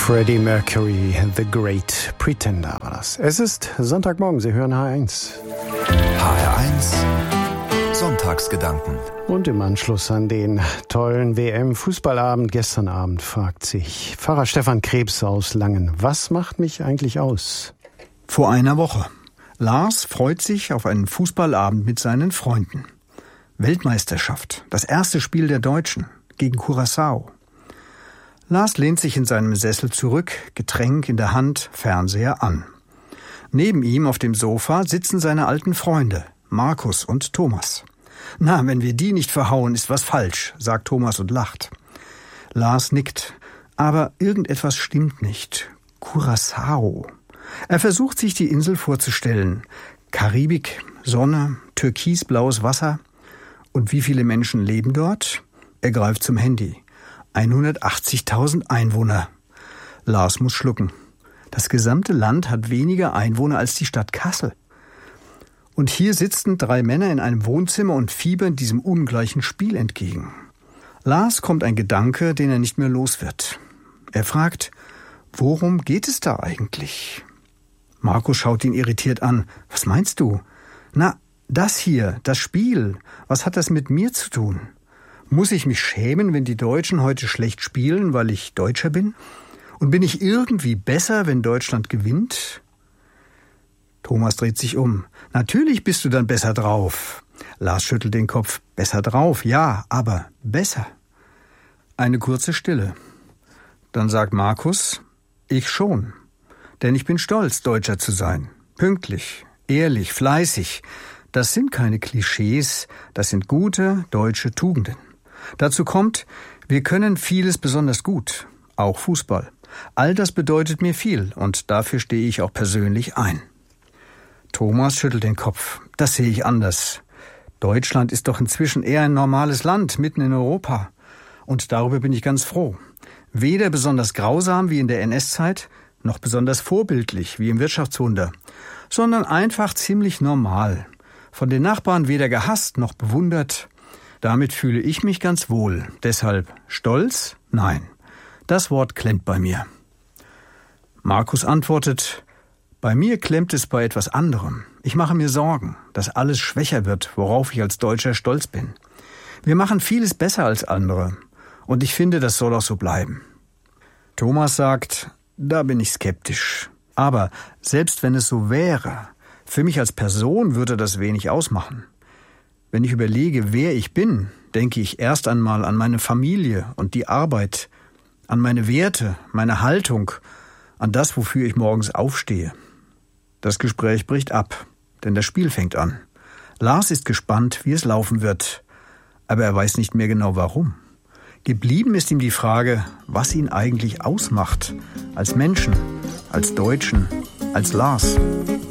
Freddie Mercury, The Great Pretender war das. Es ist Sonntagmorgen, Sie hören H1. H1 Sonntagsgedanken. Und im Anschluss an den tollen WM-Fußballabend gestern Abend fragt sich Pfarrer Stefan Krebs aus Langen, was macht mich eigentlich aus? Vor einer Woche. Lars freut sich auf einen Fußballabend mit seinen Freunden. Weltmeisterschaft, das erste Spiel der Deutschen gegen Curaçao. Lars lehnt sich in seinem Sessel zurück, Getränk in der Hand, Fernseher an. Neben ihm auf dem Sofa sitzen seine alten Freunde, Markus und Thomas. Na, wenn wir die nicht verhauen, ist was falsch, sagt Thomas und lacht. Lars nickt, aber irgendetwas stimmt nicht. Curaçao. Er versucht sich die Insel vorzustellen. Karibik, Sonne, türkisblaues Wasser. Und wie viele Menschen leben dort? Er greift zum Handy. 180.000 Einwohner. Lars muss schlucken. Das gesamte Land hat weniger Einwohner als die Stadt Kassel. Und hier sitzen 3 Männer in einem Wohnzimmer und fiebern diesem ungleichen Spiel entgegen. Lars kommt ein Gedanke, den er nicht mehr los wird. Er fragt, worum geht es da eigentlich? Markus schaut ihn irritiert an. Was meinst du? Na, das hier, das Spiel. Was hat das mit mir zu tun? Muss ich mich schämen, wenn die Deutschen heute schlecht spielen, weil ich Deutscher bin? Und bin ich irgendwie besser, wenn Deutschland gewinnt? Thomas dreht sich um. Natürlich bist du dann besser drauf. Lars schüttelt den Kopf. Besser drauf, ja, aber besser. Eine kurze Stille. Dann sagt Markus, ich schon. Denn ich bin stolz, Deutscher zu sein. Pünktlich, ehrlich, fleißig. Das sind keine Klischees, das sind gute deutsche Tugenden. Dazu kommt, wir können vieles besonders gut, auch Fußball. All das bedeutet mir viel und dafür stehe ich auch persönlich ein. Thomas schüttelt den Kopf. Das sehe ich anders. Deutschland ist doch inzwischen eher ein normales Land, mitten in Europa. Und darüber bin ich ganz froh. Weder besonders grausam wie in der NS-Zeit, noch besonders vorbildlich wie im Wirtschaftswunder, sondern einfach ziemlich normal. Von den Nachbarn weder gehasst noch bewundert. Damit fühle ich mich ganz wohl. Deshalb stolz? Nein. Das Wort klemmt bei mir. Markus antwortet, bei mir klemmt es bei etwas anderem. Ich mache mir Sorgen, dass alles schwächer wird, worauf ich als Deutscher stolz bin. Wir machen vieles besser als andere. Und ich finde, das soll auch so bleiben. Thomas sagt, da bin ich skeptisch. Aber selbst wenn es so wäre, für mich als Person würde das wenig ausmachen. Wenn ich überlege, wer ich bin, denke ich erst einmal an meine Familie und die Arbeit, an meine Werte, meine Haltung, an das, wofür ich morgens aufstehe. Das Gespräch bricht ab, denn das Spiel fängt an. Lars ist gespannt, wie es laufen wird, aber er weiß nicht mehr genau warum. Geblieben ist ihm die Frage, was ihn eigentlich ausmacht, als Menschen, als Deutschen, als Lars.